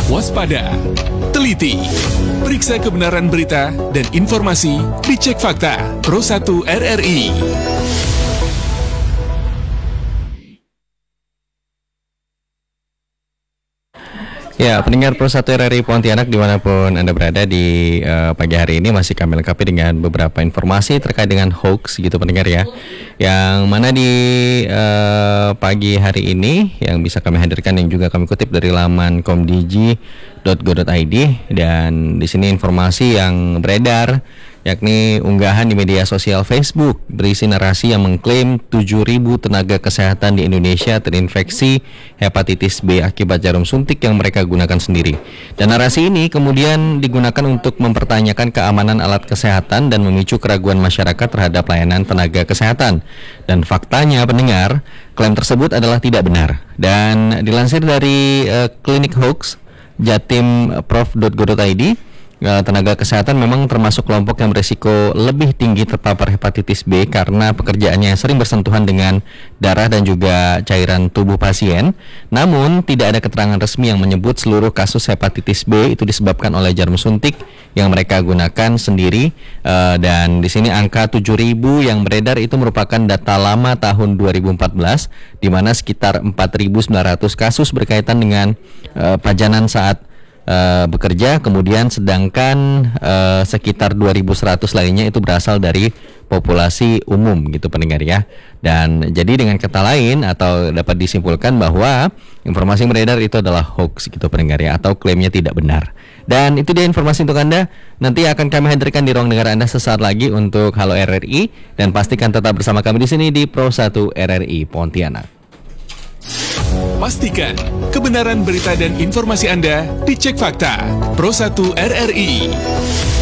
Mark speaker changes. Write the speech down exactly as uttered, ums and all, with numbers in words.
Speaker 1: waspada, teliti, periksa kebenaran berita dan informasi, dicek fakta. Pro satu R R I.
Speaker 2: Ya, pendengar Pro satu R R I Pontianak dimanapun Anda berada di uh, pagi hari ini masih kami lengkapi dengan beberapa informasi terkait dengan hoax gitu pendengar ya. Yang mana di uh, pagi hari ini yang bisa kami hadirkan yang juga kami kutip dari laman komdigi dot go dot i d, dan di sini informasi yang beredar yakni unggahan di media sosial Facebook berisi narasi yang mengklaim tujuh ribu tenaga kesehatan di Indonesia terinfeksi hepatitis B akibat jarum suntik yang mereka gunakan sendiri. Dan narasi ini kemudian digunakan untuk mempertanyakan keamanan alat kesehatan dan memicu keraguan masyarakat terhadap layanan tenaga kesehatan. Dan faktanya pendengar, klaim tersebut adalah tidak benar. Dan dilansir dari uh, klinik hoax jatim prof dot go dot i d, tenaga kesehatan memang termasuk kelompok yang berisiko lebih tinggi terpapar hepatitis B karena pekerjaannya sering bersentuhan dengan darah dan juga cairan tubuh pasien. Namun tidak ada keterangan resmi yang menyebut seluruh kasus hepatitis B itu disebabkan oleh jarum suntik yang mereka gunakan sendiri. Uh, dan di sini angka tujuh ribu yang beredar itu merupakan data lama tahun dua ribu empat belas, di mana sekitar empat ribu sembilan ratus kasus berkaitan dengan uh, pajanan saat Uh, bekerja, kemudian sedangkan uh, sekitar dua ribu seratus lainnya itu berasal dari populasi umum gitu pendengar ya. Dan jadi dengan kata lain atau dapat disimpulkan bahwa informasi yang beredar itu adalah hoax gitu pendengar ya, atau klaimnya tidak benar. Dan itu dia informasi untuk Anda. Nanti akan kami hadirkan di ruang dengar Anda sesaat lagi untuk Halo R R I, dan pastikan tetap bersama kami di sini di Pro satu R R I Pontianak.
Speaker 1: Pastikan kebenaran berita dan informasi Anda dicek fakta. Pro satu R R I.